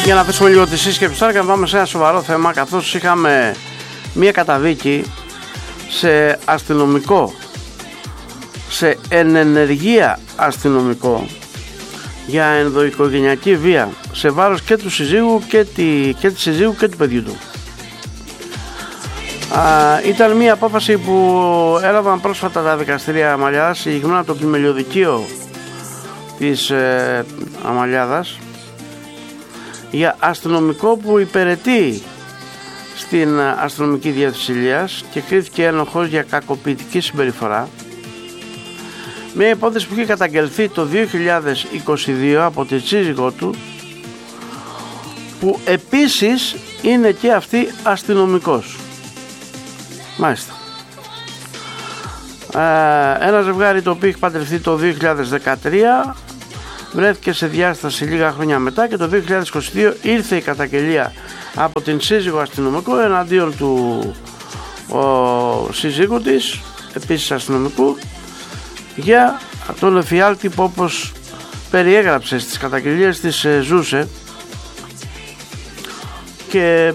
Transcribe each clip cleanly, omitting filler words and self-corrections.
Για να αφήσουμε λίγο τη σύσκεψη τώρα και να πάμε σε ένα σοβαρό θέμα, καθώς είχαμε μία καταδίκη σε αστυνομικό, σε ενενεργεία αστυνομικό για ενδοοικογενειακή βία σε βάρος και του συζύγου και της συζύγου και του παιδιού του. Ήταν μία απόφαση που έλαβαν πρόσφατα τα δικαστήρια Αμαλιάδας, συγκεκριμένα το Πλημελιωδικείο της Αμαλιάδας, για αστυνομικό που υπηρετεί στην αστυνομική διεύθυνση Ηλίας και κρίθηκε ένοχος για κακοποιητική συμπεριφορά. Μια υπόθεση που είχε καταγγελθεί το 2022 από τη σύζυγό του, που επίσης είναι και αυτή αστυνομικός. Μάλιστα. Ένα ζευγάρι το οποίο είχε παντρευτεί το 2013 βρέθηκε σε διάσταση λίγα χρόνια μετά και το 2022 ήρθε η καταγγελία από την σύζυγο αστυνομικού εναντίον του σύζυγου της, επίσης αστυνομικού, για τον εφιάλτη που, όπως περιέγραψε στις καταγγελίες της, ζούσε, και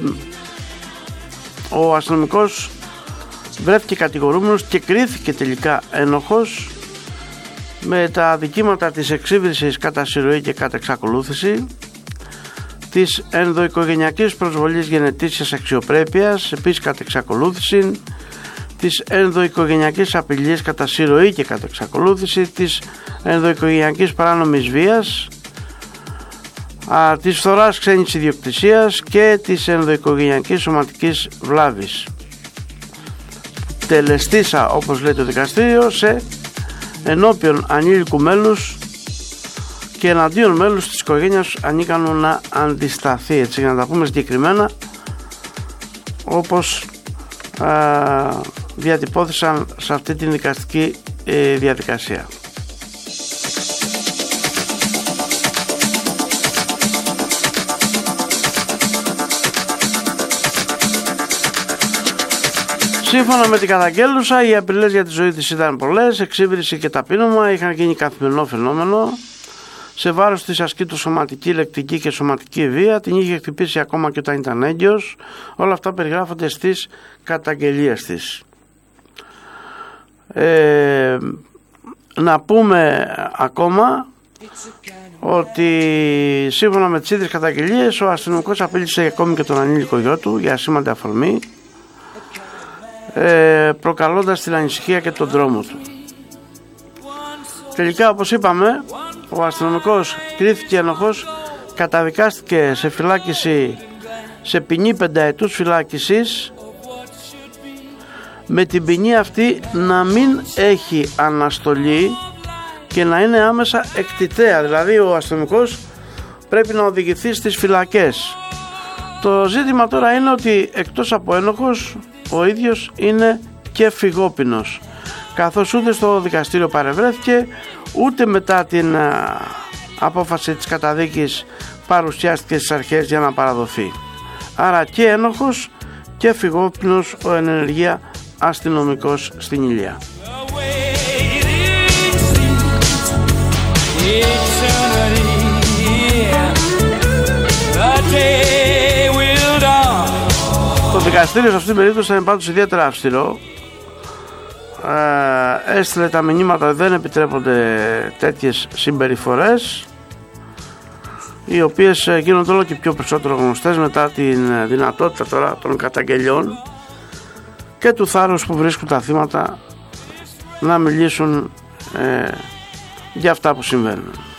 ο αστυνομικός βρέθηκε κατηγορούμενος και κρίθηκε τελικά ένοχος με τα αδικήματα της εξύβρισης κατά συρροή και κατά εξακολούθηση, της ενδοοικογενειακής προσβολής γενετήσιας αξιοπρέπειας, επίσης κατά εξακολούθηση, της ενδοοικογενειακής απειλής κατά συρροή και κατά εξακολούθηση, της ενδοοικογενειακής παράνομης βίας, της φθοράς ξένης ιδιοκτησίας και της ενδοοικογενειακής σωματικής βλάβης. Τελεστήσα, όπως λέει το δικαστήριο, σε ενώπιον ανήλικου μέλους και εναντίον μέλους της οικογένειας ανίκανο να αντισταθεί, έτσι, για να τα πούμε συγκεκριμένα όπως διατυπώθησαν σε αυτή την δικαστική διαδικασία. Σύμφωνα με την καταγγέλουσα, οι απειλές για τη ζωή της ήταν πολλές, εξύβριση και ταπείνωμα είχαν γίνει καθημερινό φαινόμενο. Σε βάρος της ασκήτου σωματική, λεκτική και σωματική βία, την είχε χτυπήσει ακόμα και όταν ήταν έγκυος. Όλα αυτά περιγράφονται στις καταγγελίες της. Να πούμε ακόμα ότι σύμφωνα με τις ίδιες καταγγελίες, ο αστυνομικός απείλησε ακόμη και τον ανήλικο γιο του για ασήμαντη αφορμή, προκαλώντας την ανησυχία και τον τρόμο του. Τελικά, όπως είπαμε, ο αστυνομικός κρίθηκε ένοχος, καταδικάστηκε σε φυλάκιση, σε ποινή 5 ετούς φυλάκισης, με την ποινή αυτή να μην έχει αναστολή και να είναι άμεσα εκτιτέα, δηλαδή ο αστυνομικός πρέπει να οδηγηθεί στις φυλακές. Το ζήτημα τώρα είναι ότι εκτός από ένοχος, ο ίδιος είναι και φυγόπινος, καθώς ούτε στο δικαστήριο παρευρέθηκε, ούτε μετά την απόφαση της καταδίκης παρουσιάστηκε στις αρχές για να παραδοθεί. Άρα και ένοχος και φυγόπινος ο ενεργεία αστυνομικός στην Ηλία. Το δικαστήριο σε αυτήν την περίπτωση είναι πάντως ιδιαίτερα αυστηρό. Έστειλε τα μηνύματα ότι δεν επιτρέπονται τέτοιες συμπεριφορές, οι οποίες γίνονται όλο και πιο περισσότερο γνωστές μετά την δυνατότητα τώρα των καταγγελιών και του θάρρους που βρίσκουν τα θύματα να μιλήσουν για αυτά που συμβαίνουν.